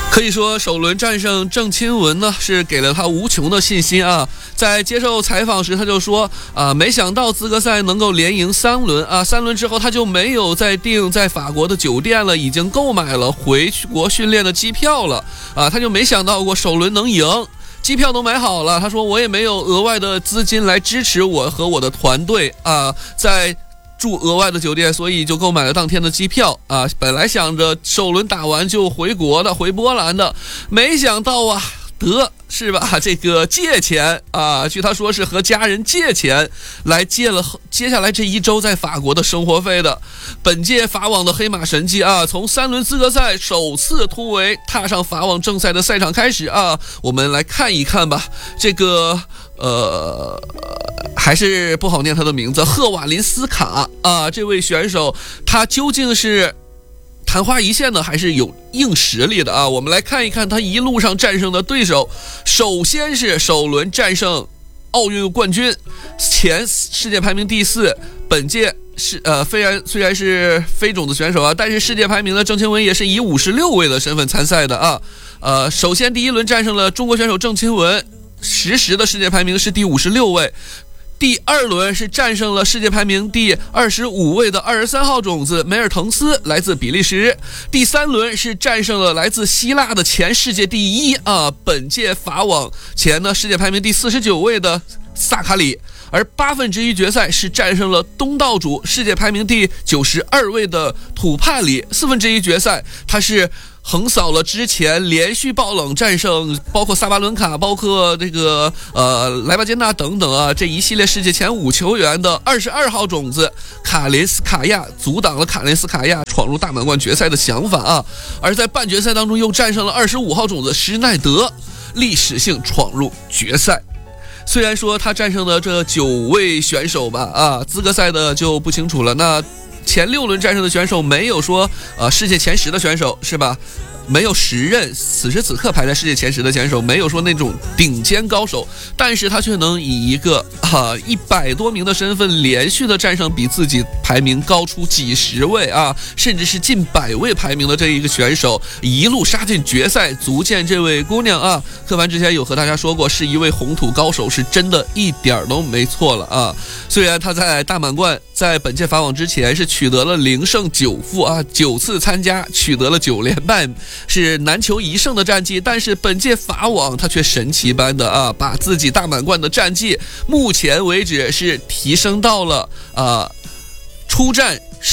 可以说首轮战胜郑钦文呢，是给了他无穷的信心啊。在接受采访时他就说没想到资格赛能够连赢3轮啊，3轮之后他就没有再订在法国的酒店了，已经购买了回国训练的机票了啊，他就没想到过首轮能赢，机票都买好了。他说我也没有额外的资金来支持我和我的团队啊，在住额外的酒店，所以就购买了当天的机票啊。本来想着首轮打完就回国的，回波兰的，没想到啊，是吧？这个借钱啊，据他说是和家人借钱来借了接下来这1周在法国的生活费的。本届法网的黑马神迹啊，从3轮资格赛首次突围踏上法网正赛的赛场开始啊，我们来看一看吧。这个还是不好念他的名字，赫瓦林斯卡啊，这位选手他究竟是昙花一现的还是有硬实力的啊？我们来看一看他一路上战胜的对手。首先是首轮战胜奥运冠军，前世界排名第4，本届是虽然是非种子选手啊，但是世界排名的郑钦文也是以56位的身份参赛的啊。首先第1轮战胜了中国选手郑钦文，实时的世界排名是第56位。第2轮是战胜了世界排名第25位的23号种子梅尔滕斯，来自比利时。第3轮是战胜了来自希腊的前世界第1啊，本届法网前呢世界排名第49位的萨卡里。而1/8决赛是战胜了东道主世界排名第92位的土帕里。1/4决赛他是横扫了之前连续爆冷战胜包括萨巴伦卡，包括这个莱巴坚纳等等啊，这一系列世界前5球员的22号种子卡林斯卡亚，阻挡了卡林斯卡亚闯入大满贯决赛的想法啊。而在半决赛当中又战胜了25号种子施耐德，历史性闯入决赛。虽然说他战胜了这9位选手吧啊，资格赛的就不清楚了。那前6轮战胜的选手没有说世界前10的选手是吧？没有10任此时此刻排在世界前10的选手，没有说那种顶尖高手，但是他却能以一个100多名的身份连续的战胜比自己排名高出几十位啊，甚至是近100位排名的这一个选手，一路杀进决赛，足见这位姑娘啊，柯凡之前有和大家说过是一位红土高手，是真的一点都没错了啊。虽然他在大满贯在本届法网之前是取得了0胜9负啊，9次参加取得了9连败，是难求一胜的战绩，但是本届法网他却神奇般的把自己大满贯的战绩目前为止是提升到了出战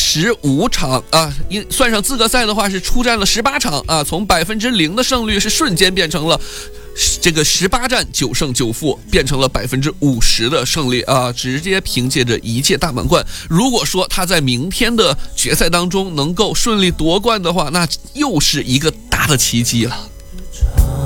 15场啊，算上资格赛的话是出战了18场啊，从0%的胜率是瞬间变成了这个18战9胜9负，变成了50%的胜利啊！直接凭借着一届大满贯，如果说他在明天的决赛当中能够顺利夺冠的话，那又是一个大的奇迹了。